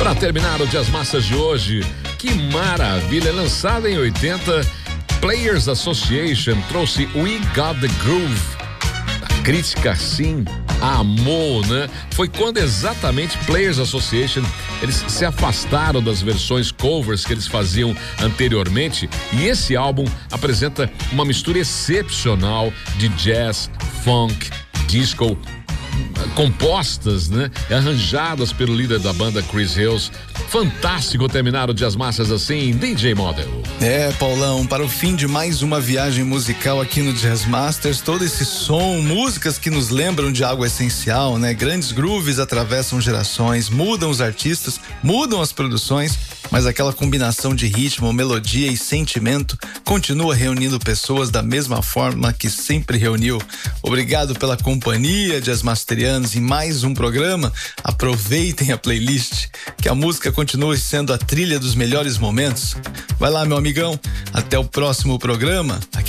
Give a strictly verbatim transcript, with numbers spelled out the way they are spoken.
Para terminar o Jazz Masters de hoje, que maravilha, lançada em oitenta, Players Association trouxe We Got the Groove. A crítica, sim, amou, né? Foi quando exatamente Players Association, eles se afastaram das versões covers que eles faziam anteriormente, e esse álbum apresenta uma mistura excepcional de jazz, funk, disco, compostas, né? Arranjadas pelo líder da banda, Chris Hills. Fantástico terminar o Jazz Masters assim, D J Model. É, Paulão, para o fim de mais uma viagem musical aqui no Jazz Masters, todo esse som, músicas que nos lembram de algo essencial, né? Grandes grooves atravessam gerações, mudam os artistas, mudam as produções, mas aquela combinação de ritmo, melodia e sentimento continua reunindo pessoas da mesma forma que sempre reuniu. Obrigado pela companhia, jazzmasterianos, em mais um programa. Aproveitem a playlist, que a música continue sendo a trilha dos melhores momentos. Vai lá, meu amigão, até o próximo programa. Aqui